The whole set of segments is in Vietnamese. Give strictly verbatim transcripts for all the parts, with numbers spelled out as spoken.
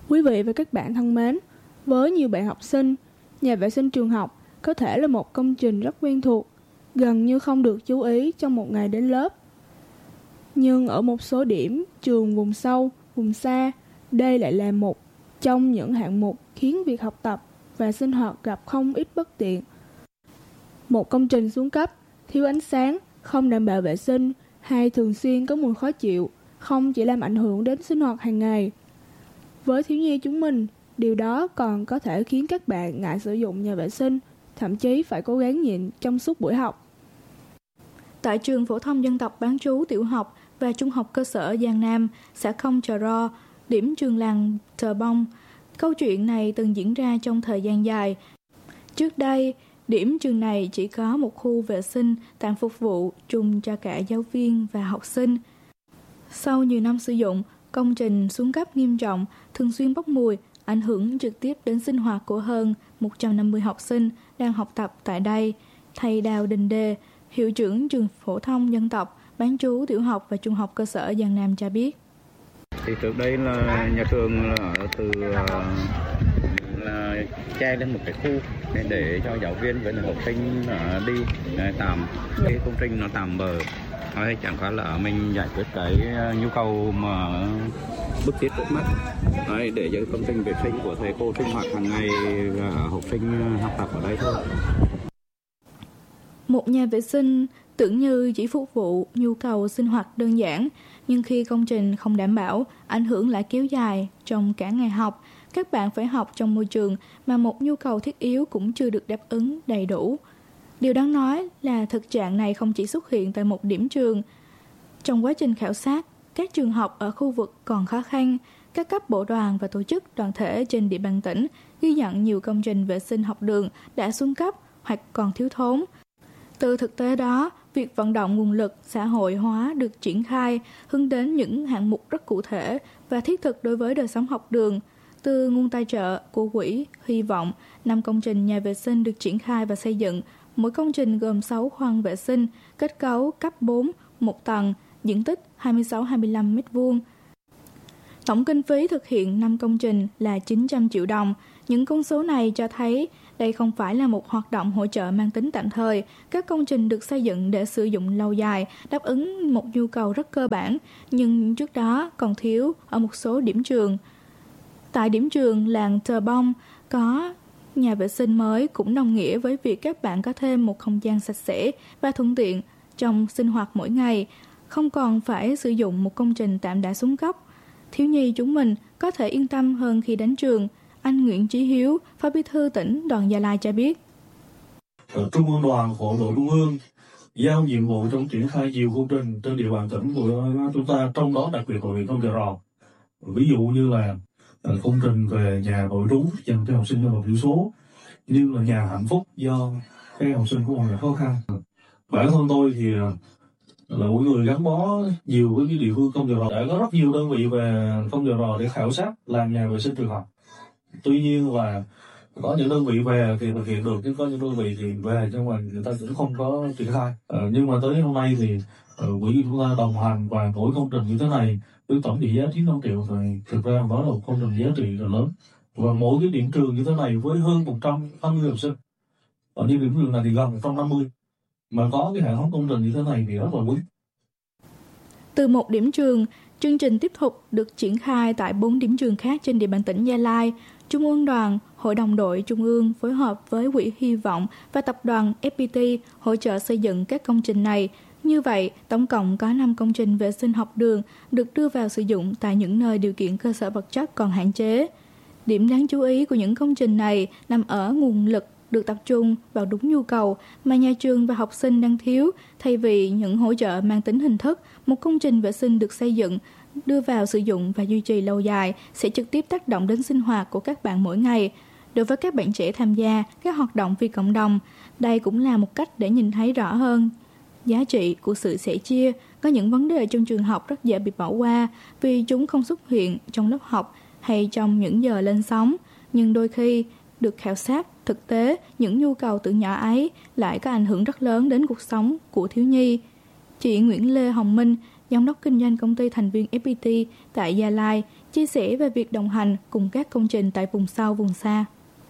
Quý vị và các bạn thân mến, với nhiều bạn học sinh, nhà vệ sinh trường học có thể là một công trình rất quen thuộc, gần như không được chú ý trong một ngày đến lớp. Nhưng ở một số điểm, trường vùng sâu, vùng xa, đây lại là một trong những hạng mục khiến việc học tập và sinh hoạt gặp không ít bất tiện. Một công trình xuống cấp, thiếu ánh sáng, không đảm bảo vệ sinh hay thường xuyên có mùi khó chịu, không chỉ làm ảnh hưởng đến sinh hoạt hàng ngày. Với thiếu nhi chúng mình, điều đó còn có thể khiến các bạn ngại sử dụng nhà vệ sinh, thậm chí phải cố gắng nhịn trong suốt buổi học. Tại trường phổ thông dân tộc bán trú tiểu học và trung học cơ sở Giang Nam, xã Không Trờ Ro, điểm trường làng Tờ Bông, câu chuyện này từng diễn ra trong thời gian dài. Trước đây, điểm trường này chỉ có một khu vệ sinh tạm phục vụ chung cho cả giáo viên và học sinh. Sau nhiều năm sử dụng, công trình xuống cấp nghiêm trọng, thường xuyên bốc mùi, ảnh hưởng trực tiếp đến sinh hoạt của hơn một trăm năm mươi học sinh đang học tập tại đây. Thầy Đào Đình Đê, hiệu trưởng trường phổ thông dân tộc bán trú tiểu học và trung học cơ sở Giang Nam cho biết. Thì trước đây là nhà trường là ở từ là che lên một cái khu để, để cho giáo viên với học sinh đi tạm cái công trình nó tạm bờ. Thôi chẳng qua là mình giải quyết cái nhu cầu mà bức thiết trước mắt đấy, để cho công trình vệ sinh của thầy cô sinh hoạt hàng ngày và học sinh học tập ở đây thôi. Một nhà vệ sinh tưởng như chỉ phục vụ nhu cầu sinh hoạt đơn giản, nhưng khi công trình không đảm bảo, ảnh hưởng lại kéo dài trong cả ngày học. Các bạn phải học trong môi trường mà một nhu cầu thiết yếu cũng chưa được đáp ứng đầy đủ. Điều đáng nói là thực trạng này không chỉ xuất hiện tại một điểm trường. Trong quá trình khảo sát, các trường học ở khu vực còn khó khăn, các cấp bộ đoàn và tổ chức đoàn thể trên địa bàn tỉnh ghi nhận nhiều công trình vệ sinh học đường đã xuống cấp hoặc còn thiếu thốn. Từ thực tế đó, việc vận động nguồn lực xã hội hóa được triển khai hướng đến những hạng mục rất cụ thể và thiết thực đối với đời sống học đường. Từ nguồn tài trợ của quỹ Hy vọng, năm công trình nhà vệ sinh được triển khai và xây dựng. Mỗi công trình gồm sáu khoang vệ sinh, kết cấu cấp bốn, một tầng, diện tích hai mươi sáu đến hai mươi lăm mét vuông. Tổng kinh phí thực hiện năm công trình là chín trăm triệu đồng. Những con số này cho thấy đây không phải là một hoạt động hỗ trợ mang tính tạm thời. Các công trình được xây dựng để sử dụng lâu dài, đáp ứng một nhu cầu rất cơ bản, nhưng trước đó còn thiếu ở một số điểm trường. Tại điểm trường làng Tờ Bông có nhà vệ sinh mới cũng đồng nghĩa với việc các bạn có thêm một không gian sạch sẽ và thuận tiện trong sinh hoạt mỗi ngày, không còn phải sử dụng một công trình tạm đã xuống cấp. Thiếu nhi chúng mình có thể yên tâm hơn khi đến trường. Anh Nguyễn Chí Hiếu, Phó Bí thư tỉnh đoàn Gia Lai cho biết. Trung ương đoàn, Hội đội Trung ương giao nhiệm vụ trong triển khai nhiều công trình trên địa bàn tỉnh của chúng ta, trong đó đặc biệt là huyện Không Trờ Rò. Ví dụ như là công trình về nhà nội trú dành cho học sinh dân tộc thiểu số, như là nhà hạnh phúc do các học sinh có hoàn cảnh khó khăn. Bản thân tôi thì là một người gắn bó nhiều với cái địa phương Không Trờ Rò, đã có rất nhiều đơn vị về Không Trờ Rò để khảo sát làm nhà vệ sinh trường học. Tuy nhiên là có những đơn vị về thì thực hiện được, chứ có những đơn vị thì về nhưng mà người ta cũng không có triển khai. Ờ, nhưng mà tới hôm nay thì quỹ uh, chúng ta đồng hành và mỗi công trình như thế này với tổng trị giá chín trăm triệu thì thực ra đó là một công trình giá trị rất lớn. Và mỗi cái điểm trường như thế này với hơn một trăm năm mươi học sinh, ở những điểm trường này thì gần một trăm năm mươi, mà có cái hệ thống công trình như thế này thì rất là quý. Từ một điểm trường, chương trình tiếp tục được triển khai tại bốn điểm trường khác trên địa bàn tỉnh Gia Lai. Trung ương đoàn, Hội đồng đội Trung ương phối hợp với Quỹ Hy vọng và tập đoàn ép pê tê hỗ trợ xây dựng các công trình này. Như vậy, tổng cộng có năm công trình vệ sinh học đường được đưa vào sử dụng tại những nơi điều kiện cơ sở vật chất còn hạn chế. Điểm đáng chú ý của những công trình này nằm ở nguồn lực được tập trung vào đúng nhu cầu mà nhà trường và học sinh đang thiếu. Thay vì những hỗ trợ mang tính hình thức, một công trình vệ sinh được xây dựng, đưa vào sử dụng và duy trì lâu dài sẽ trực tiếp tác động đến sinh hoạt của các bạn mỗi ngày. Đối với các bạn trẻ tham gia các hoạt động vì cộng đồng, đây cũng là một cách để nhìn thấy rõ hơn giá trị của sự sẻ chia. Có những vấn đề trong trường học rất dễ bị bỏ qua vì chúng không xuất hiện trong lớp học hay trong những giờ lên sóng, nhưng đôi khi được khảo sát thực tế, những nhu cầu từ nhỏ ấy lại có ảnh hưởng rất lớn đến cuộc sống của thiếu nhi. Chị Nguyễn Lê Hồng Minh, giám đốc kinh doanh công ty thành viên ép pê tê tại Gia Lai, chia sẻ về việc đồng hành cùng các công trình tại vùng sâu, vùng xa.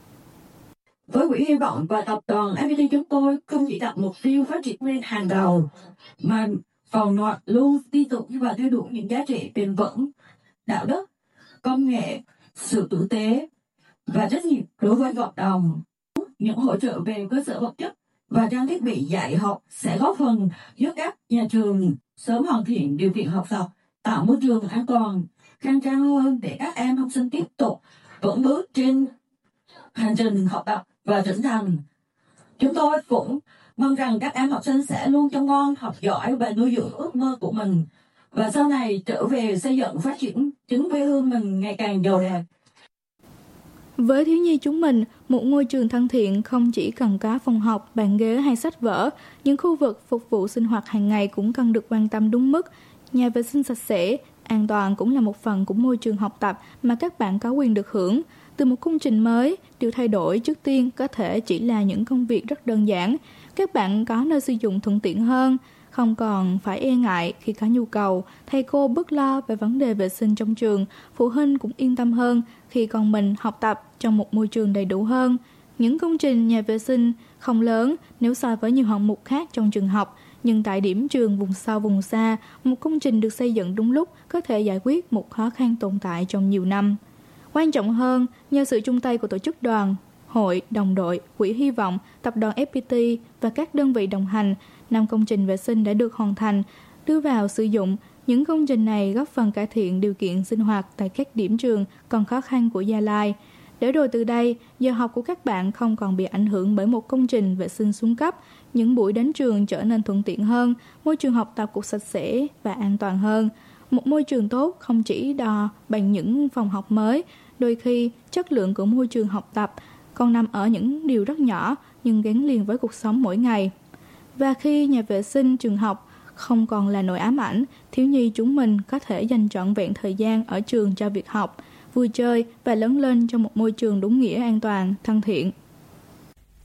Với Quỹ Hy vọng và tập đoàn ép pê tê chúng tôi không chỉ đặt mục tiêu phát triển lên hàng đầu, mà còn luôn tin tưởng và theo đuổi những giá trị bền vững, đạo đức, công nghệ, sự tử tế và trách nhiệm đối với cộng đồng. Những hỗ trợ về cơ sở vật chất và trang thiết bị dạy học sẽ góp phần giúp các nhà trường sớm hoàn thiện điều kiện học tập, tạo môi trường an toàn, khang trang hơn để các em học sinh tiếp tục vững bước trên hành trình học tập và trưởng thành. Chúng tôi cũng mong rằng các em học sinh sẽ luôn chăm ngoan, học giỏi và nuôi dưỡng ước mơ của mình, và sau này trở về xây dựng phát triển chính quê hương mình ngày càng giàu đẹp. Với thiếu nhi chúng mình, một ngôi trường thân thiện không chỉ cần có phòng học, bàn ghế hay sách vở, những khu vực phục vụ sinh hoạt hàng ngày cũng cần được quan tâm đúng mức. Nhà vệ sinh sạch sẽ, an toàn cũng là một phần của môi trường học tập mà các bạn có quyền được hưởng. Từ một công trình mới, điều thay đổi trước tiên có thể chỉ là những công việc rất đơn giản. Các bạn có nơi sử dụng thuận tiện hơn, không còn phải e ngại khi có nhu cầu. Thầy cô bớt lo về vấn đề vệ sinh trong trường, phụ huynh cũng yên tâm hơn khi con mình học tập trong một môi trường đầy đủ hơn. Những công trình nhà vệ sinh không lớn nếu so với nhiều hạng mục khác trong trường học, nhưng tại điểm trường vùng sâu vùng xa, một công trình được xây dựng đúng lúc có thể giải quyết một khó khăn tồn tại trong nhiều năm. Quan trọng hơn, nhờ sự chung tay của tổ chức đoàn, hội, đồng đội, Quỹ Hy vọng, tập đoàn ép pê tê và các đơn vị đồng hành, năm công trình vệ sinh đã được hoàn thành, đưa vào sử dụng. Những công trình này góp phần cải thiện điều kiện sinh hoạt tại các điểm trường còn khó khăn của Gia Lai. Để rồi từ đây, giờ học của các bạn không còn bị ảnh hưởng bởi một công trình vệ sinh xuống cấp, những buổi đến trường trở nên thuận tiện hơn, môi trường học tập cũng sạch sẽ và an toàn hơn. Một môi trường tốt không chỉ đo bằng những phòng học mới, đôi khi chất lượng của môi trường học tập còn nằm ở những điều rất nhỏ nhưng gắn liền với cuộc sống mỗi ngày. Và khi nhà vệ sinh trường học không còn là nỗi ám ảnh, thiếu nhi chúng mình có thể dành trọn vẹn thời gian ở trường cho việc học, vui chơi và lớn lên trong một môi trường đúng nghĩa an toàn, thân thiện.